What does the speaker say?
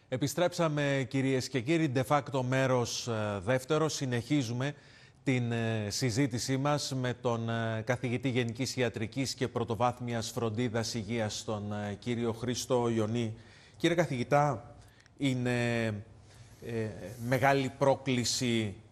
Επιστρέψαμε, κυρίες και κύριοι, de facto μέρος δεύτερο. Συνεχίζουμε την συζήτησή μας με τον καθηγητή Γενικής Ιατρικής και Πρωτοβάθμιας Φροντίδας Υγείας, τον κύριο Χρήστο Ιωνή. Κύριε καθηγητά, είναι μεγάλη πρόκληση